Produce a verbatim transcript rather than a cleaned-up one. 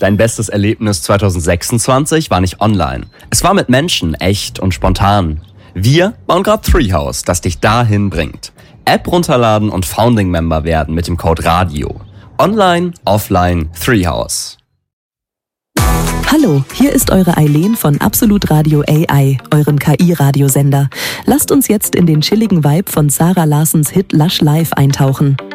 Dein bestes Erlebnis zwanzig sechsundzwanzig war nicht online. Es war mit Menschen, echt und spontan. Wir bauen gerade Treehouse, das dich dahin bringt. App runterladen und Founding-Member werden mit dem Code RADIO. Online, offline, Treehouse. Hallo, hier ist eure Eileen von Absolut Radio A I, eurem K I-Radiosender. Lasst uns jetzt in den chilligen Vibe von Sarah Larsens Hit Lush Live eintauchen.